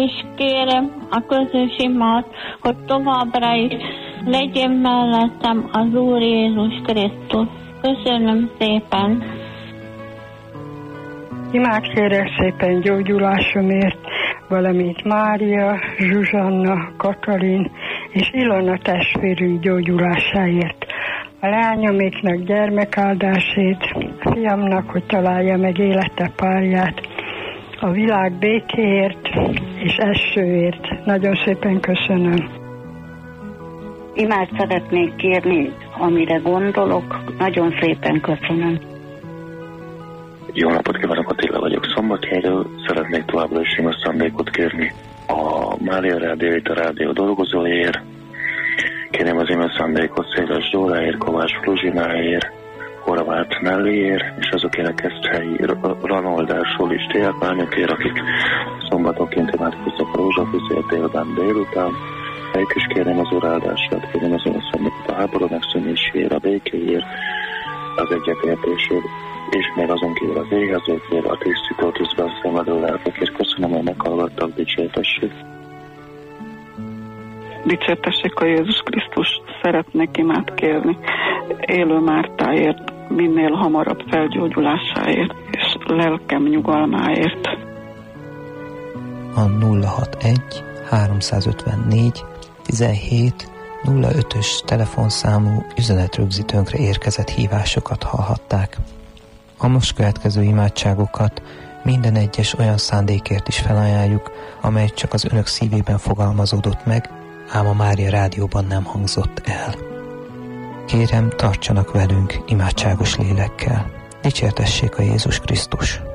És kérem a közös imát, hogy továbbra is legyen mellettem az Úr Jézus Krisztus. Köszönöm szépen! Imádkérek szépen gyógyulásomért, valamint Mária, Zsuzsanna, Katalin és Ilona testvérünk gyógyulásáért. A leányoméknak gyermekáldásét, a fiamnak, hogy találja meg élete párját, a világ békéért és esőért. Nagyon szépen köszönöm. Imád szeretnék kérni, amire gondolok. Nagyon szépen köszönöm. Jó napot kívánok, Attila vagyok Szombathelyről. Szeretnék továbbra is ima szándékot kérni a Mária Rádióit, a rádió dolgozóért. Kérem az ima szándékot Széles Dóráért, Kovács Fruzsináért, Horváth Nelliért, és azokért a Keszthelyi Ranoldásról is diáklányokért, akik szombatonként imádkoznak a rózsafüzért délután. Ők is kérem az Úr áldását, kérem az ima szándékot a háború megszűnéséért, a békéért, az egyetértésért, és még azon kívül az égezőkért, a tisztító tűzben szenvedő lelkekért. Köszönöm, hogy meghallgattak, dicsértessék. Dicsértessék a Jézus Krisztus, szeretnék imát kérni élő Mártáért, minél hamarabb felgyógyulásáért, és lelkem nyugalmáért. A 061 354 17 05-ös telefonszámú üzenetrögzítőnkre érkezett hívásokat hallhatták. A most következő imádságokat minden egyes olyan szándékért is felajánljuk, amely csak az önök szívében fogalmazódott meg, ám a Mária Rádióban nem hangzott el. Kérem, tartsanak velünk imádságos lélekkel. Dicsértessék a Jézus Krisztus!